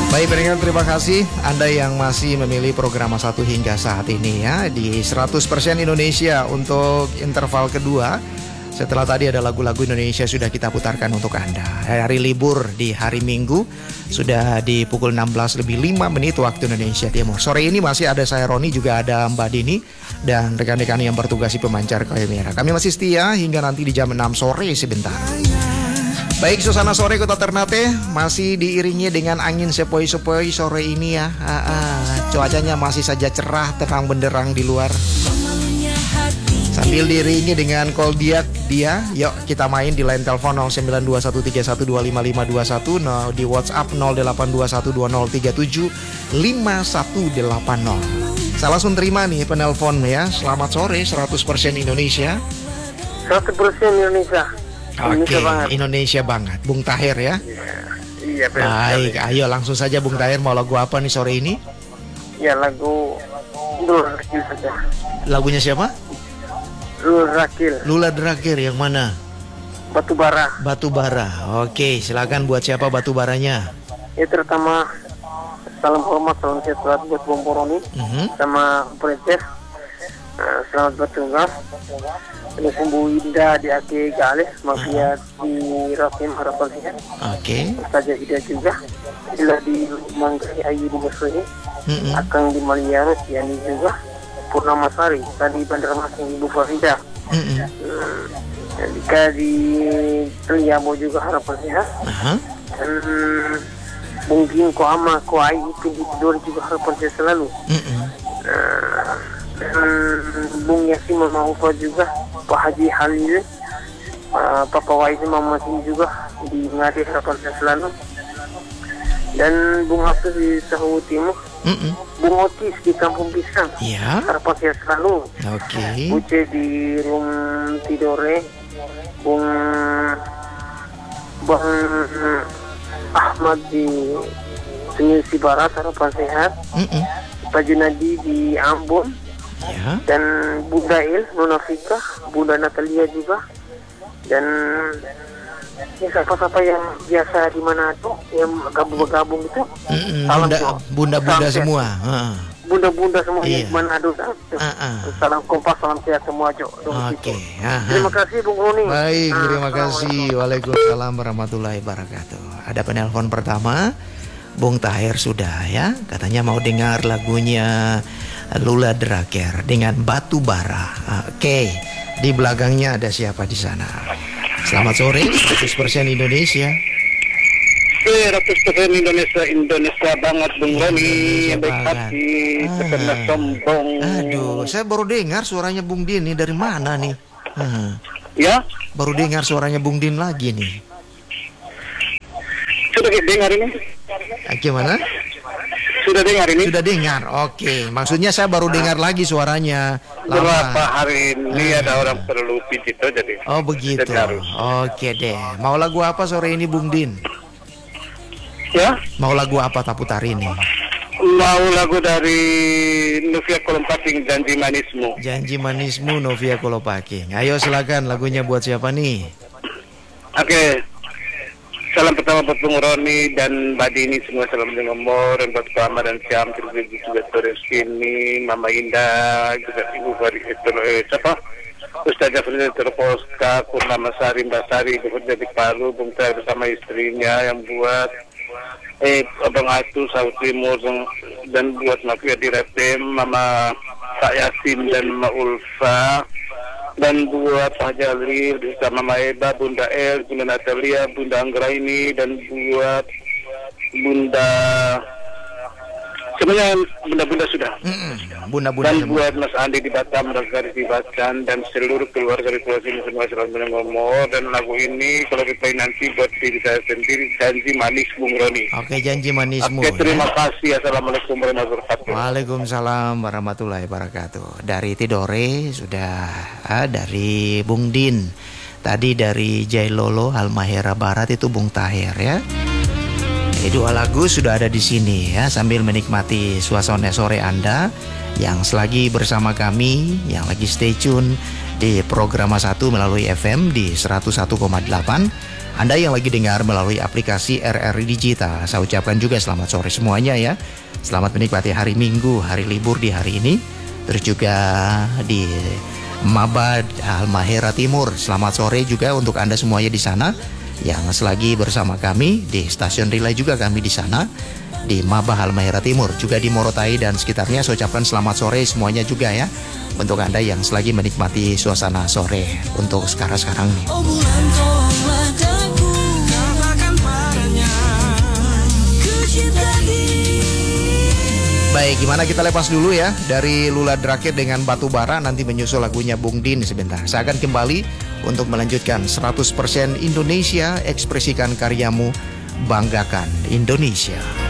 Baik pendengar, terima kasih Anda yang masih memilih program 1 hingga saat ini ya di 100% Indonesia untuk interval kedua. Setelah tadi ada lagu-lagu Indonesia sudah kita putarkan untuk Anda. Hari libur di hari Minggu sudah di pukul 16:05 waktu Indonesia Timur. Sore ini masih ada saya Roni, juga ada Mbak Dini dan rekan-rekan yang bertugas di pemancar Kayu Merah. Kami masih setia hingga nanti di jam 6 sore sebentar. Baik, suasana sore Kota Ternate masih diiringi dengan angin sepoi-sepoi sore ini ya. Cuacanya masih saja cerah, terang benderang di luar. Sambil diiringi dengan call dia, yuk kita main di line telepon 092131255521, no, di WhatsApp 082120375180. Saya langsung terima nih penelpon ya. Selamat sore 100% Indonesia. 100% Indonesia. Oke, Indonesia banget. Bung Tahir ya. Iya, baik, ayo langsung saja Bung Tahir, mau lagu apa nih sore ini? Ya, lagu Lula Drakir saja. Lagunya siapa? Lula Drakir. Lula Drakir yang mana? Batubara. Batubara. Oke, silakan buat siapa Batubaranya? Ya, terutama salam hormat, salam sejahtera buat Bung Boroni sama Princess. Selamat bertugas. Ini Sembu Indah di Ake Gales, Mafia di Rakim Harapan Sehat. Oke. Saja Ida juga. Bila di Manggai Ayu di Mesri. Akang di Maliaros, Yani juga. Purnama Sari, tadi Bandar Masing Ibu Farida. Dika di Teliamo juga Harapan Sehat. Dan Bung Ginko Ama Koai Pindi Tidor juga Harapan Sehat selalu. Dan Bung Yasin Mama Ufa juga, Pak Haji Halil, Papa Waiz Mama Sin juga di Ngadi Harapan Sehat selalu. Dan Bung Hafiz di Sahu Timur, Bung Otis di Kampung Pisang, Harapan Sehat selalu. Uce di Rum Tidore, Bung Bang Ahmad di Senyusi Barat Harapan Sehat. Pak Junadi di Ambon. Dan Bunda Il, Nona Fika, Bunda Natalia juga. Dan ya siapa-siapa yang biasa di Manado yang gabung-gabung itu. Salam bunda-bunda semua. Bunda-bunda semua di Manado. Salam kompas, salam sehat semua, Jo. Oke. Terima kasih Bung Roni. Baik, terima kasih. Waalaikumsalam warahmatullahi wabarakatuh. Ada penelpon pertama. Bung Tahir sudah ya, katanya mau dengar lagunya Lula Drakir dengan Batubara. Oke, di belakangnya ada siapa di sana? Selamat sore, 100% Indonesia. 100% Indonesia banget Bung Roni. Baik hati, terkena sombong. Aduh, saya baru dengar suaranya Bung Din nih, dari mana nih? Ya? Baru dengar suaranya Bung Din lagi nih. Sudah dengar ini? Gimana? Sudah dengar ini? Sudah dengar, oke. Maksudnya saya baru dengar lagi suaranya. Berapa hari ini ada orang perlu pijit jadi. Oh begitu. Oke deh. Mau lagu apa sore ini Bung Din? Ya? Mau lagu apa tak putar ini? Mau lagu dari Novia Kolopaking, Janji Manismu. Janji Manismu, Novia Kolopaking. Ayo silakan, lagunya buat siapa nih? Oke. Salam pertama buat Bung Roni dan Mbak Dini semua, salam nomor, dan buat Kama dan Syam, juga Torres ini, Mama Indah, juga Ibu Farid, Ustazah Frida Terposka, Purnama Sari, Mbak Sari, bekerja di Palu, Bung Tahir bersama istrinya yang buat Abang Atu, Saud Timur, dan buat Mafia di Retem, Mama Pak Yasin dan Mama Ulfa. Dan buat Pak Jalil bersama Maeda, Bunda El, Bunda Natalia, Bunda Anggraini, dan buat Bunda semuanya bunda-bunda sudah. Bunda-bunda dan buat Mas Andi di Batam, Mas Garis di Batam, dan seluruh keluarga di Pulau Sini semua selalu ngomong. Dan lagu ini kalau diplay nanti buat diri saya sendiri, Janji Manis Bung Roni. Oke, Janji Manismu. Oke, terima kasih. Assalamualaikum warahmatullahi wabarakatuh. Waalaikumsalam warahmatullahi wabarakatuh. Dari Tidore sudah, dari Bung Din. Tadi dari Jailolo, Halmahera Barat itu Bung Tahir ya. Dua lagu sudah ada di sini ya, sambil menikmati suasana sore Anda yang selagi bersama kami, yang lagi stay tune di program 1 melalui FM di 101,8 Anda yang lagi dengar melalui aplikasi RRI Digital, saya ucapkan juga selamat sore semuanya ya. Selamat menikmati hari Minggu, hari libur di hari ini. Terus juga di Maba Halmahera Timur, selamat sore juga untuk Anda semuanya di sana yang selagi bersama kami di stasiun relay juga kami di sana di Maba Halmahera Timur, juga di Morotai dan sekitarnya. Saya ucapkan selamat sore semuanya juga ya untuk Anda yang selagi menikmati suasana sore untuk sekarang nih. Baik, gimana kita lepas dulu ya dari Lula Drakir dengan Batu Bara, nanti menyusul lagunya Bung Din sebentar. Saya akan kembali untuk melanjutkan 100% Indonesia, ekspresikan karyamu, banggakan Indonesia.